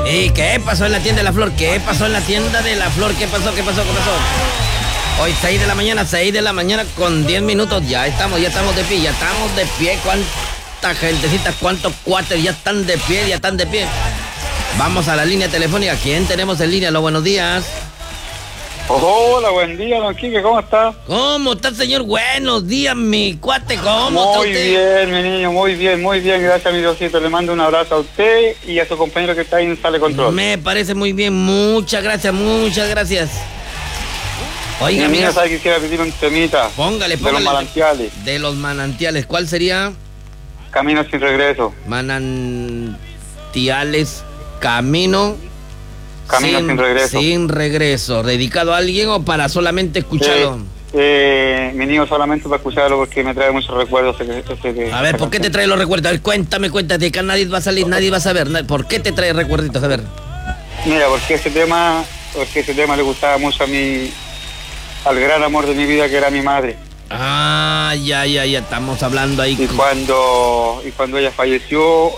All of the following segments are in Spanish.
¿Y qué pasó en la tienda de la flor? ¿Qué pasó en la tienda de la flor? ¿Qué pasó? Hoy 6 de la mañana con 10 minutos. Ya estamos de pie. ¿Cuánta gentecita, cuántos cuates ya están de pie? Vamos a la línea telefónica. ¿Quién tenemos en línea? Buenos días. Hola, buen día, don Quique, ¿cómo está? ¿Cómo está, señor? Buenos días, mi cuate, ¿cómo está usted? Muy bien, mi niño, muy bien, gracias, mi Diosito. Le mando un abrazo a usted y a su compañero que está ahí en Sala de Control. Me parece muy bien, muchas gracias. Oiga, mi mira, niño, ¿sabe que quisiera pedir un temita? Póngale. De los manantiales. De los manantiales, ¿cuál sería? Camino sin regreso. Manantiales, Camino sin regreso. ¿Dedicado a alguien o para solamente escucharlo? Mi niño, solamente para escucharlo porque me trae muchos recuerdos. A ver, ¿por qué te trae los recuerdos? A ver, cuéntame, de que nadie va a salir, nadie va a saber. ¿Por qué te trae recuerditos? A ver. Mira, porque ese tema le gustaba mucho al gran amor de mi vida, que era mi madre. Ah, ya, estamos hablando ahí. Y cuando ella falleció,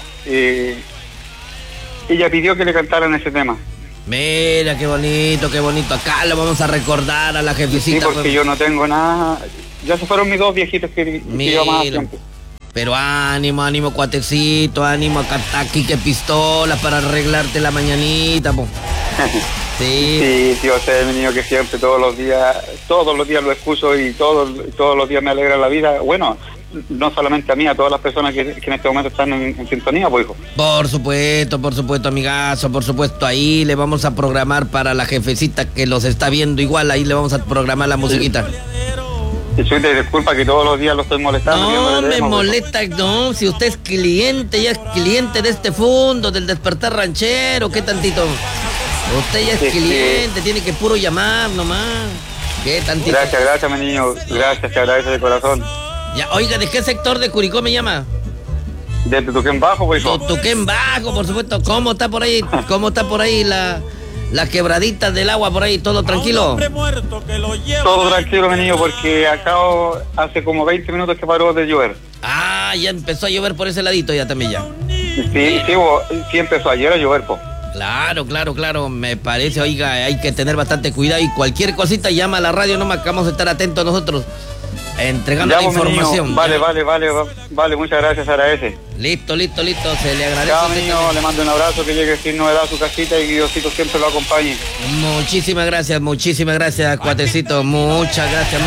ella pidió que le cantaran ese tema. Mira, qué bonito. Acá lo vamos a recordar a la jefecita. Sí, porque yo no tengo nada. Ya se fueron mis dos viejitos que yo amaba siempre. Pero ánimo, cuatecito, ánimo, acá está aquí que pistola para arreglarte la mañanita, po. Sí, yo sé, mi niño, que siempre, todos los días lo escucho y todos los días me alegra la vida. Bueno, no solamente a mí, a todas las personas que en este momento están en sintonía, pues, hijo. Por supuesto, amigazo, por supuesto. Ahí le vamos a programar para la jefecita que los está viendo igual, ahí le vamos a programar la musiquita. Y disculpa que todos los días lo estoy molestando. No me molesta, no, si usted es cliente, ya es cliente de este fondo, del Despertar Ranchero, ¿qué tantito? Usted ya es cliente, tiene que puro llamar nomás. ¿Qué tantito? Gracias, mi niño, gracias, te agradezco de corazón. Ya, oiga, ¿de qué sector de Curicó me llama? De Tuquén Bajo, pues, hijo. Tuquén Bajo, por supuesto. ¿Cómo está por ahí la quebradita del agua por ahí? ¿Todo tranquilo? Todo tranquilo, mi niño, porque acá hace como 20 minutos que paró de llover. Ah, ya empezó a llover por ese ladito ya también ya. Sí, empezó ayer a llover, po. Claro, me parece, oiga, hay que tener bastante cuidado y cualquier cosita llama a la radio, no más que vamos a estar atentos nosotros. Entregando la información. Vale, muchas gracias, agradece. Listo, se le agradece. Chao, niño, le mando un abrazo, que llegue sin novedad a su casita y que Diosito siempre lo acompañe. Muchísimas gracias, cuatecito, muchas gracias.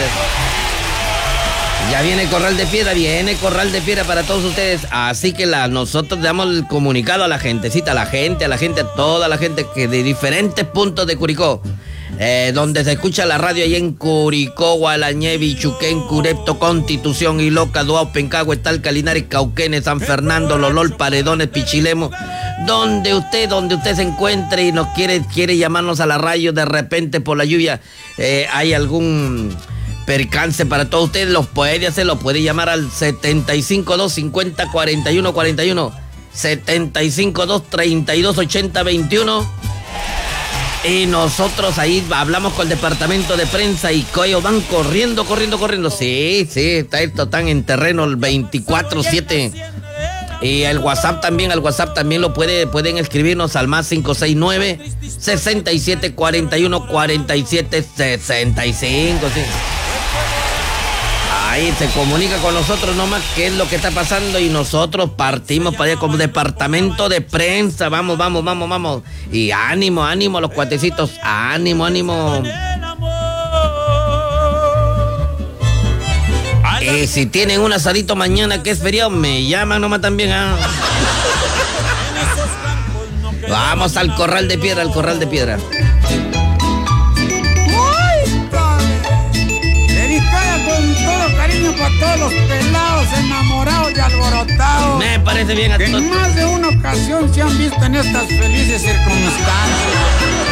Ya viene Corral de Piedra para todos ustedes, así que nosotros damos el comunicado a la gentecita, a toda la gente que de diferentes puntos de Curicó. Donde se escucha la radio ahí en Curicó, Gualañevi, Chuquén, Curepto, Constitución, Iloca, Duao, Pencagüe, Talca, Linares, Cauquenes, San Fernando, Lolol, Paredones, Pichilemo, donde usted se encuentre y nos quiere llamarnos a la radio de repente por la lluvia, hay algún percance para todos ustedes, lo puede llamar al 752-50-41-41, 752-32-80-21. Y nosotros ahí hablamos con el departamento de prensa y ellos van corriendo. Sí, están en terreno el 24/7. Y al WhatsApp también pueden escribirnos al más 569-6741-4765, sí. Ahí se comunica con nosotros nomás qué es lo que está pasando y nosotros partimos para allá como departamento de prensa. Vamos. Y ánimo a los cuatecitos. Ánimo. Y si tienen un asadito mañana que es feriado, me llaman nomás también. Vamos al Corral de Piedra, Para todos los pelados, enamorados y alborotados. Me parece bien a todos. En más de una ocasión se han visto en estas felices circunstancias.